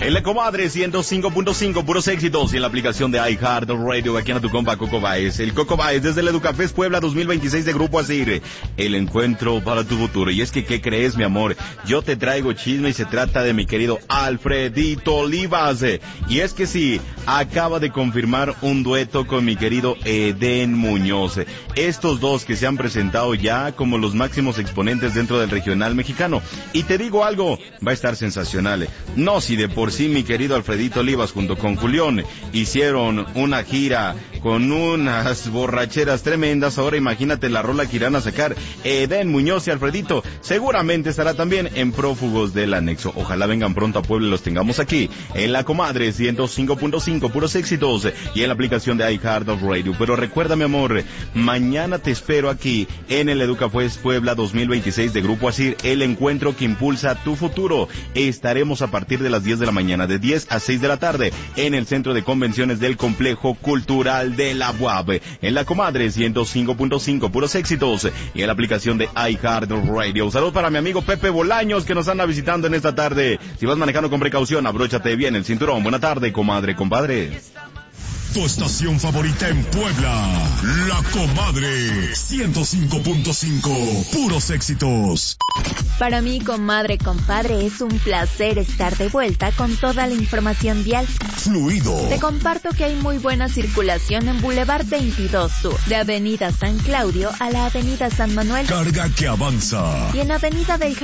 En la comadre 105.5, puros éxitos. Y en la aplicación de iHeartRadio, aquí en tu compa Coco Baez. El Coco Baez desde el Educafest Puebla 2026 de Grupo Asir. El encuentro para tu futuro. Y es que, ¿qué crees, mi amor? Yo te traigo chisme y se trata de mi querido Alfredito Olivas. Y es que sí, acaba de confirmar un dueto con mi querido Edén Muñoz. Estos dos que se han presentado ya como los máximos exponentes dentro del regional mexicano. Y te digo algo, va a estar sensacional. No, si de por sí mi querido Alfredito Olivas junto con Julián hicieron una gira con unas borracheras tremendas, ahora imagínate la rola que irán a sacar Edén Muñoz y Alfredito. Seguramente estará también en Prófugos del Anexo. Ojalá vengan pronto a Puebla y los tengamos aquí en la comadre 105.5, puros éxitos, y en la aplicación de iHeartRadio. Pero recuerda, mi amor, mañana te espero aquí en el Educafest Puebla 2026 de Grupo Asir, el encuentro que impulsa tu futuro. Estaremos a partir de las 10 de la mañana, de 10 a 6 de la tarde, en el Centro de Convenciones del Complejo Cultural de la UAB, en la comadre 105.5, puros éxitos, y en la aplicación de iHeartRadio. Saludos para mi amigo Pepe Bolaños, que nos anda visitando en esta tarde. Si vas manejando con precaución, abróchate bien el cinturón. Buena tarde, comadre, compadre. Tu estación favorita en Puebla, La Comadre 105.5, puros éxitos. Para mí, comadre, compadre, es un placer estar de vuelta con toda la información vial. Fluido. Te comparto que hay muy buena circulación en Boulevard 22 Sur, de Avenida San Claudio a la Avenida San Manuel. Carga que avanza. Y en Avenida del